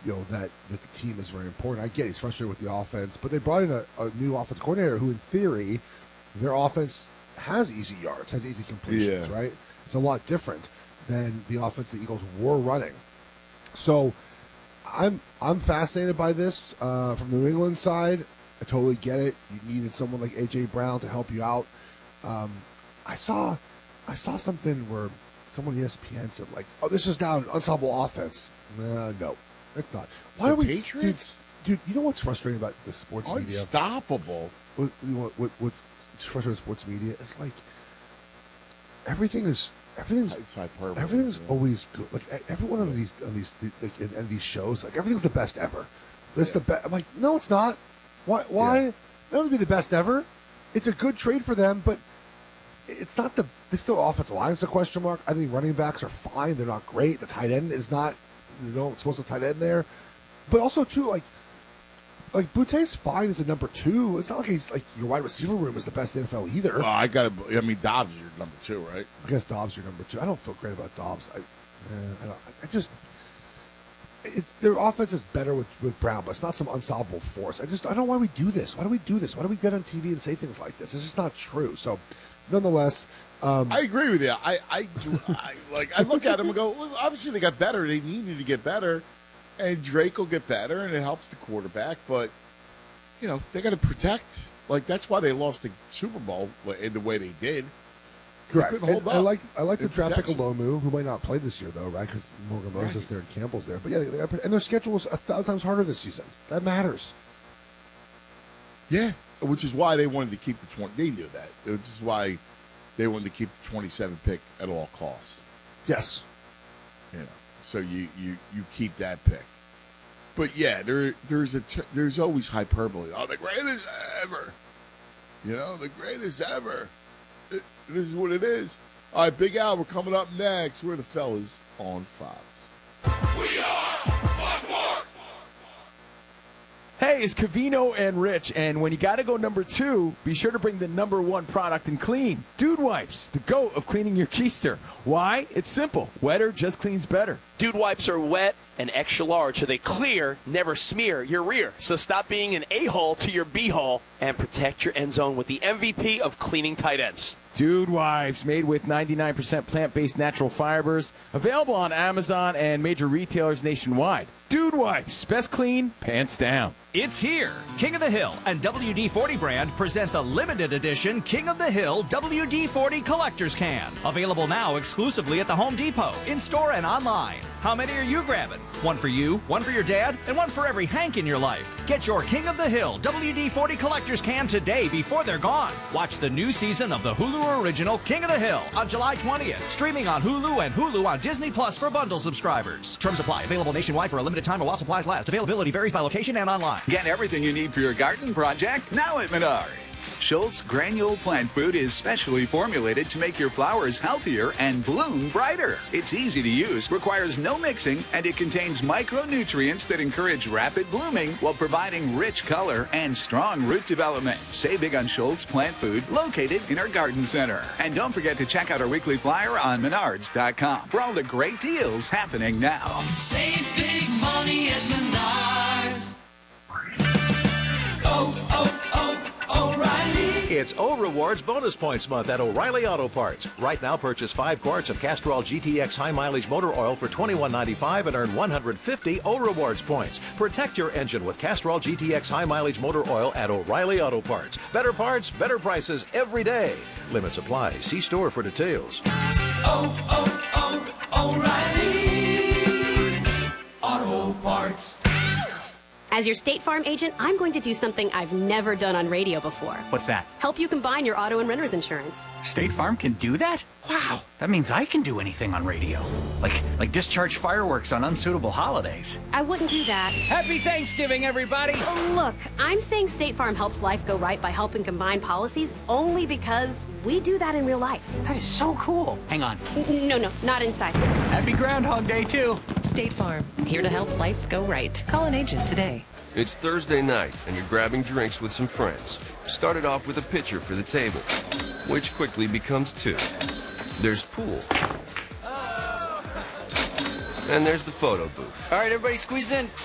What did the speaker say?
that the team is very important. I get he's frustrated with the offense, but they brought in a new offense coordinator who, in theory, their offense has easy yards, has easy completions, right? It's a lot different than the offense the Eagles were running. So I'm fascinated by this from the New England side. I totally get it. You needed someone like A.J. Brown to help you out. I saw something where someone at ESPN said, like, oh, this is now an unstoppable offense. No, it's not. Why do we Patriots? Dude, you know what's frustrating about the sports media? Unstoppable. What's frustrating with sports media? It's like everything's always good. Like every one of these shows, like everything's the best ever. It's the best. I'm like, no, it's not. Why? Yeah. It doesn't be the best ever. It's a good trade for them, but it's not the. This still offensive line is a question mark. I think running backs are fine. They're not great. The tight end is not. Supposed to tight end there, but also too like Boute's fine as a number 2. It's not like he's like your wide receiver room is the best in the NFL either. Dobbs is your number 2, right? I guess Dobbs is your number 2. I don't feel great about Dobbs. Their offense is better with Brown, but it's not some unstoppable force. I don't know why we do this. Why do we do this? Why do we get on TV and say things like this? It's just not true. So, nonetheless, I agree with you. I look at them and go, well, obviously they got better. They needed to get better, and Drake will get better, and it helps the quarterback. But they got to protect. Like that's why they lost the Super Bowl in the way they did. Correct. I like the draft pick Olomu, who might not play this year though, right? Because Morgan Moses there and Campbell's there. But yeah, and their schedule was 1,000 times harder this season. That matters. Yeah, which is why they wanted to keep the 20. They knew that. Which is why they wanted to keep the 27 pick at all costs. Yes. So you keep that pick. But yeah, there's always hyperbole. Oh, the greatest ever. The greatest ever. It is what it is. All right, Big Al, we're coming up next. We're the fellas on Fox. We are Fox Sports. Hey, it's Cavino and Rich, and when you got to go number 2, be sure to bring the number 1 product in clean. Dude Wipes, the GOAT of cleaning your keister. Why? It's simple. Wetter just cleans better. Dude Wipes are wet and extra large, so they clear, never smear your rear. So stop being an a-hole to your b-hole and protect your end zone with the MVP of cleaning tight ends. Dude Wipes, made with 99% plant-based natural fibers. Available on Amazon and major retailers nationwide. Dude Wipes, best clean, pants down. It's here. King of the Hill and WD-40 brand present the limited edition King of the Hill WD-40 Collector's Can. Available now exclusively at the Home Depot, in-store and online. How many are you grabbing? One for you, one for your dad, and one for every Hank in your life. Get your King of the Hill WD-40 Collector's Can today before they're gone. Watch the new season of the Hulu original King of the Hill on July 20th. Streaming on Hulu and Hulu on Disney Plus for bundle subscribers. Terms apply. Available nationwide for a limited time while supplies last. Availability varies by location and online. Get everything you need for your garden project now at Menards. Schultz Granule Plant Food is specially formulated to make your flowers healthier and bloom brighter. It's easy to use, requires no mixing, and it contains micronutrients that encourage rapid blooming while providing rich color and strong root development. Save big on Schultz Plant Food, located in our garden center. And don't forget to check out our weekly flyer on Menards.com for all the great deals happening now. Save big money at Menards. O'Reilly. It's O Rewards Bonus Points Month at O'Reilly Auto Parts. Right now, purchase 5 quarts of Castrol GTX High Mileage Motor Oil for $21.95 and earn 150 O Rewards points. Protect your engine with Castrol GTX High Mileage Motor Oil at O'Reilly Auto Parts. Better parts, better prices every day. Limits apply. See store for details. O'Reilly Auto Parts. As your State Farm agent, I'm going to do something I've never done on radio before. What's that? Help you combine your auto and renter's insurance. State Farm can do that? Wow, that means I can do anything on radio. Like discharge fireworks on unsuitable holidays. I wouldn't do that. Happy Thanksgiving, everybody! Oh, look, I'm saying State Farm helps life go right by helping combine policies only because we do that in real life. That is so cool. Hang on. No, not inside. Happy Groundhog Day, too. State Farm, here to help life go right. Call an agent today. It's Thursday night, and you're grabbing drinks with some friends. Started off with a pitcher for the table, which quickly becomes 2. There's pool. And there's the photo booth. All right, everybody squeeze in.